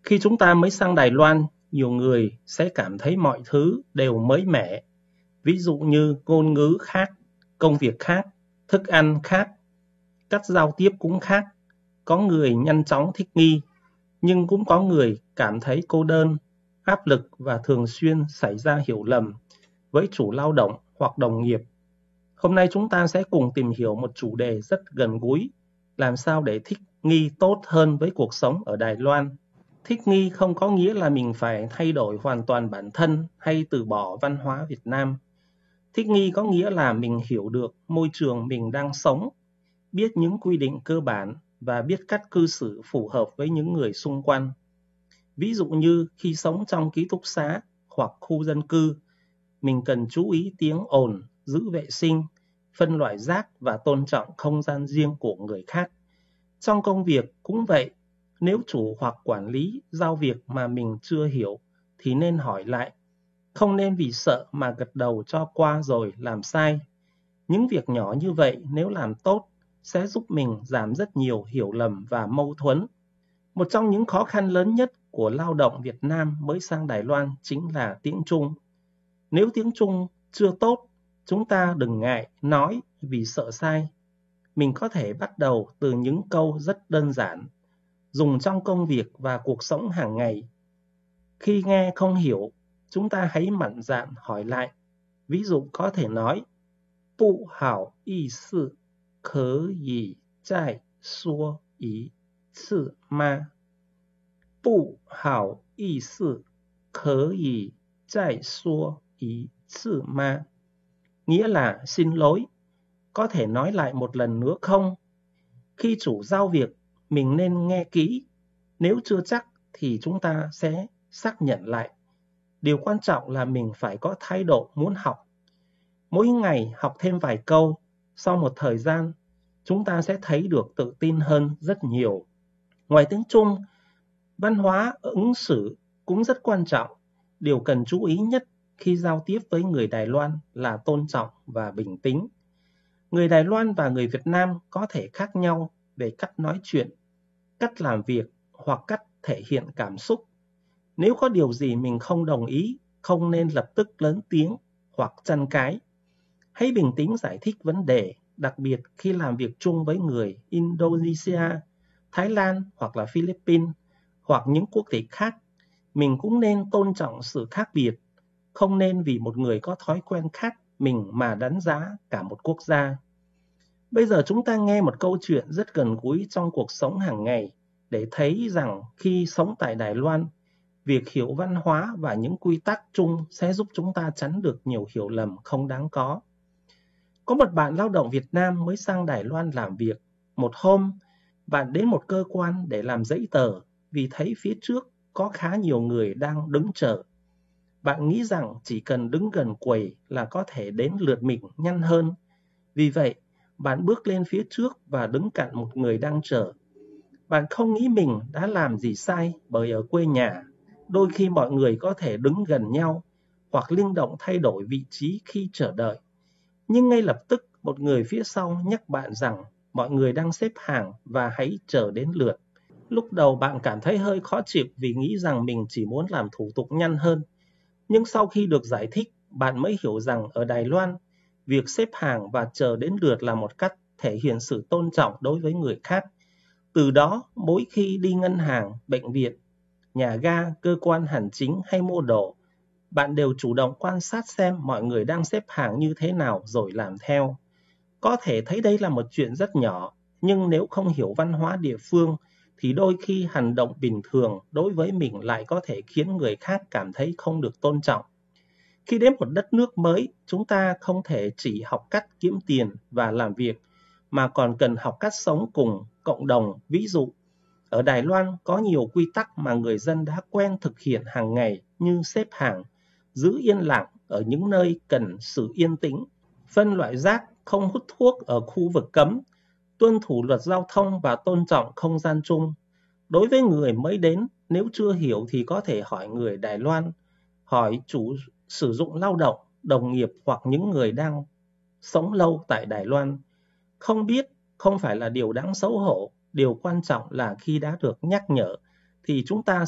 Khi chúng ta mới sang Đài Loan, nhiều người sẽ cảm thấy mọi thứ đều mới mẻ. Ví dụ như ngôn ngữ khác, công việc khác, thức ăn khác, cách giao tiếp cũng khác. Có người nhanh chóng thích nghi, nhưng cũng có người cảm thấy cô đơn, áp lực và thường xuyên xảy ra hiểu lầm với chủ lao động hoặc đồng nghiệp. Hôm nay chúng ta sẽ cùng tìm hiểu một chủ đề rất gần gũi, làm sao để thích nghi tốt hơn với cuộc sống ở Đài Loan. Thích nghi không có nghĩa là mình phải thay đổi hoàn toàn bản thân hay từ bỏ văn hóa Việt Nam. Thích nghi có nghĩa là mình hiểu được môi trường mình đang sống, biết những quy định cơ bản và biết cách cư xử phù hợp với những người xung quanh. Ví dụ như khi sống trong ký túc xá hoặc khu dân cư, mình cần chú ý tiếng ồn, giữ vệ sinh, phân loại rác và tôn trọng không gian riêng của người khác. Trong công việc cũng vậy, nếu chủ hoặc quản lý giao việc mà mình chưa hiểu thì nên hỏi lại, không nên vì sợ mà gật đầu cho qua rồi làm sai. Những việc nhỏ như vậy nếu làm tốt sẽ giúp mình giảm rất nhiều hiểu lầm và mâu thuẫn. Một trong những khó khăn lớn nhất của lao động Việt Nam mới sang Đài Loan chính là tiếng Trung. Nếu tiếng Trung chưa tốt, chúng ta đừng ngại nói vì sợ sai. Mình có thể bắt đầu từ những câu rất đơn giản, dùng trong công việc và cuộc sống hàng ngày. Khi nghe không hiểu, chúng ta hãy mạnh dạn hỏi lại. Ví dụ có thể nói, 不好意思，可以再说一次吗？不好意思，可以再说一次吗? Nghĩa là xin lỗi, có thể nói lại một lần nữa không? Khi chủ giao việc, mình nên nghe kỹ. Nếu chưa chắc thì chúng ta sẽ xác nhận lại. Điều quan trọng là mình phải có thái độ muốn học. Mỗi ngày học thêm vài câu, sau một thời gian, chúng ta sẽ thấy được tự tin hơn rất nhiều. Ngoài tiếng Trung, văn hóa ứng xử cũng rất quan trọng. Điều cần chú ý nhất khi giao tiếp với người Đài Loan là tôn trọng và bình tĩnh. Người Đài Loan và người Việt Nam có thể khác nhau về cách nói chuyện, cách làm việc hoặc cách thể hiện cảm xúc. Nếu có điều gì mình không đồng ý, không nên lập tức lớn tiếng hoặc tranh cãi. Hãy bình tĩnh giải thích vấn đề, đặc biệt khi làm việc chung với người Indonesia, Thái Lan hoặc là Philippines hoặc những quốc tịch khác. Mình cũng nên tôn trọng sự khác biệt, không nên vì một người có thói quen khác mình mà đánh giá cả một quốc gia. Bây giờ chúng ta nghe một câu chuyện rất gần gũi trong cuộc sống hàng ngày để thấy rằng khi sống tại Đài Loan, việc hiểu văn hóa và những quy tắc chung sẽ giúp chúng ta tránh được nhiều hiểu lầm không đáng có. Có một bạn lao động Việt Nam mới sang Đài Loan làm việc. Một hôm, bạn đến một cơ quan để làm giấy tờ vì thấy phía trước có khá nhiều người đang đứng chờ. Bạn nghĩ rằng chỉ cần đứng gần quầy là có thể đến lượt mình nhanh hơn. Vì vậy, bạn bước lên phía trước và đứng cạnh một người đang chờ. Bạn không nghĩ mình đã làm gì sai bởi ở quê nhà, đôi khi mọi người có thể đứng gần nhau hoặc linh động thay đổi vị trí khi chờ đợi. Nhưng ngay lập tức một người phía sau nhắc bạn rằng mọi người đang xếp hàng và hãy chờ đến lượt. Lúc đầu bạn cảm thấy hơi khó chịu vì nghĩ rằng mình chỉ muốn làm thủ tục nhanh hơn. Nhưng sau khi được giải thích, bạn mới hiểu rằng ở Đài Loan, việc xếp hàng và chờ đến lượt là một cách thể hiện sự tôn trọng đối với người khác. Từ đó, mỗi khi đi ngân hàng, bệnh viện, nhà ga, cơ quan hành chính hay mua đồ, bạn đều chủ động quan sát xem mọi người đang xếp hàng như thế nào rồi làm theo. Có thể thấy đây là một chuyện rất nhỏ, nhưng nếu không hiểu văn hóa địa phương, thì đôi khi hành động bình thường đối với mình lại có thể khiến người khác cảm thấy không được tôn trọng. Khi đến một đất nước mới, chúng ta không thể chỉ học cách kiếm tiền và làm việc, mà còn cần học cách sống cùng cộng đồng. Ví dụ, ở Đài Loan có nhiều quy tắc mà người dân đã quen thực hiện hàng ngày như xếp hàng, giữ yên lặng ở những nơi cần sự yên tĩnh, phân loại rác, không hút thuốc ở khu vực cấm, tuân thủ luật giao thông và tôn trọng không gian chung. Đối với người mới đến, nếu chưa hiểu thì có thể hỏi người Đài Loan, hỏi chủ sử dụng lao động, đồng nghiệp hoặc những người đang sống lâu tại Đài Loan. Không biết không phải là điều đáng xấu hổ, điều quan trọng là khi đã được nhắc nhở thì chúng ta